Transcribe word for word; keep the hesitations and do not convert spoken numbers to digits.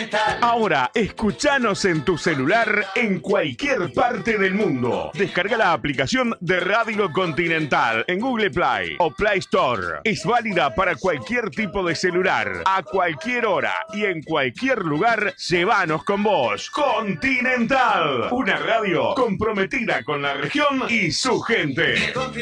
Continental. Ahora, escuchanos en tu celular en cualquier parte del mundo. Descarga la aplicación de Radio Continental en Google Play o Play Store. Es válida para cualquier tipo de celular, a cualquier hora y en cualquier lugar. Llévanos con vos. Continental, una radio comprometida con la región y su gente.